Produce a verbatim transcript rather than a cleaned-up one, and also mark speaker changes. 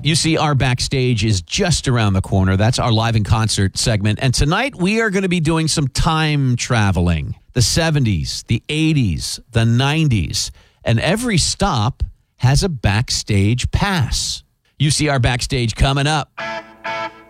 Speaker 1: U C R Backstage is just around the corner. That's our live in concert segment. And tonight we are going to be doing some time traveling. The seventies, the eighties, the nineties. And every stop has a backstage pass. U C R Backstage coming up.